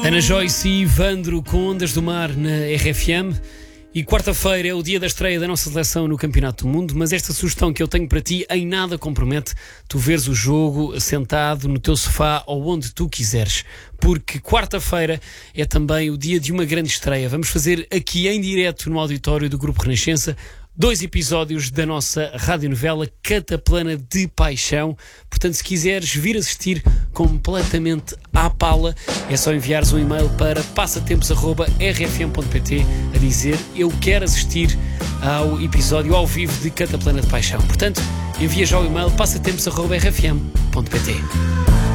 Ana Joyce e Ivandro com Ondas do Mar na RFM. E quarta-feira é o dia da estreia da nossa seleção no Campeonato do Mundo, mas esta sugestão que eu tenho para ti em nada compromete tu veres o jogo sentado no teu sofá ou onde tu quiseres, porque quarta-feira é também o dia de uma grande estreia. Vamos fazer aqui em direto no auditório do Grupo Renascença 2 episódios da nossa radionovela Cataplana de Paixão. Portanto, se quiseres vir assistir completamente à pala, é só enviares um e-mail para passatempos@rfm.pt a dizer eu quero assistir ao episódio ao vivo de Cataplana de Paixão. Portanto, envia já o e-mail passatempos@rfm.pt.